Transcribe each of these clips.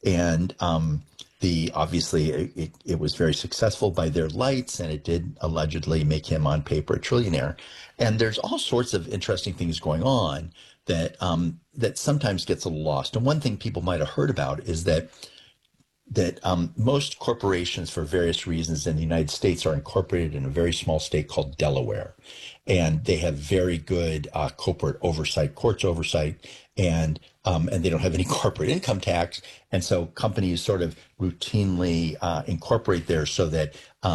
And obviously it was very successful by their lights, and it did allegedly make him on paper a trillionaire. And there's all sorts of interesting things going on that sometimes gets a little lost. And one thing people might have heard about is that most corporations, for various reasons in the United States, are incorporated in a very small state called Delaware. And they have very good corporate oversight, courts oversight, and they don't have any corporate income tax. And so companies sort of routinely incorporate there so that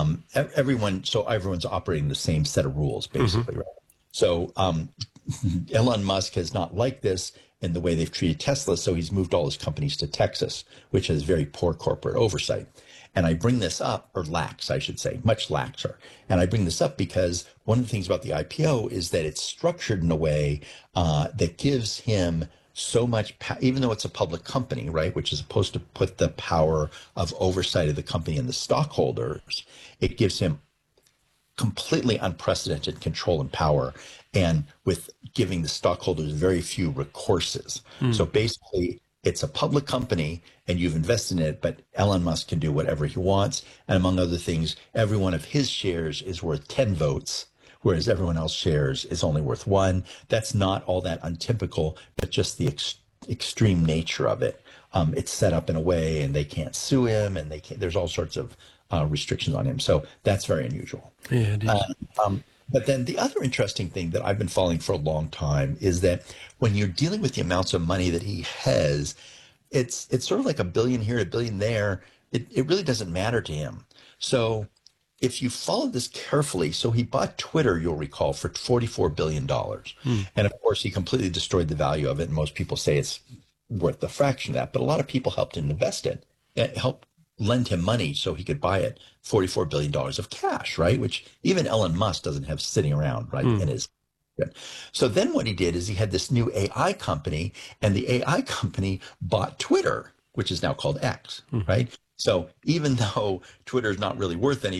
everyone's operating the same set of rules, basically, right? So Elon Musk has not liked this in the way they've treated Tesla, so he's moved all his companies to Texas, which has very poor corporate oversight. And I bring this up, or lax, I should say, much laxer. And I bring this up because one of the things about the IPO is that it's structured in a way that gives him so much, even though it's a public company, right, which is supposed to put the power of oversight of the company in the stockholders, it gives him completely unprecedented control and power, and with giving the stockholders very few recourses. So basically, it's a public company and you've invested in it, but Elon Musk can do whatever he wants. And among other things, every one of his shares is worth 10 votes, whereas everyone else's shares is only worth one. That's not all that untypical, but just the extreme nature of it. It's set up in a way, and they can't sue him, and there's all sorts of restrictions on him. So that's very unusual. Yeah, but then the other interesting thing that I've been following for a long time is that when you're dealing with the amounts of money that he has, it's sort of like $1 billion here, $1 billion there. It really doesn't matter to him. So if you follow this carefully, so he bought Twitter, you'll recall, for $44 billion. And of course, he completely destroyed the value of it. And most people say it's worth a fraction of that. But a lot of people helped invest it, helped lend him money so he could buy it, $44 billion of cash, right? Which even Elon Musk doesn't have sitting around, right? In his. So then what he did is he had this new AI company, and the AI company bought Twitter, which is now called X, right? So even though Twitter is not really worth anything,